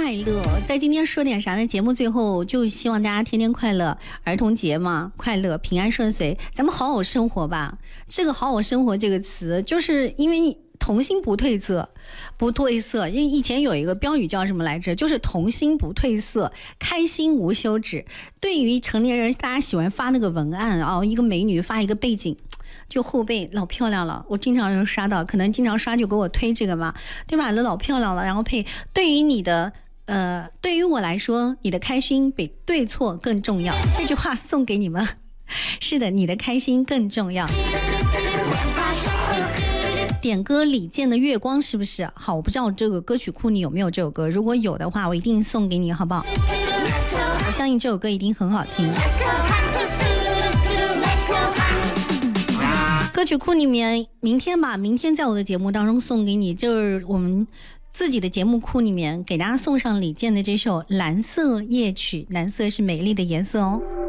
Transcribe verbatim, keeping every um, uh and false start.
快乐。在今天说点啥呢？节目最后就希望大家天天快乐，儿童节嘛，快乐平安顺遂，咱们好好生活吧。这个好好生活这个词，就是因为童心不褪色，不褪色。因为以前有一个标语叫什么来着？就是童心不褪色，开心无休止。对于成年人，大家喜欢发那个文案啊，一个美女发一个背景，就后背老漂亮了。我经常刷到，可能经常刷就给我推这个嘛，对吧？老漂亮了，然后配对于你的呃，对于我来说，你的开心比对错更重要。这句话送给你们。是的，你的开心更重要。点歌李健的月光是不是好？我不知道这个歌曲库你有没有这首歌，如果有的话我一定送给你，好不好？我相信这首歌一定很好听。歌曲库里面明天吧，明天在我的节目当中送给你，就是我们自己的节目库里面给大家送上李健的这首蓝色夜曲，蓝色是美丽的颜色哦。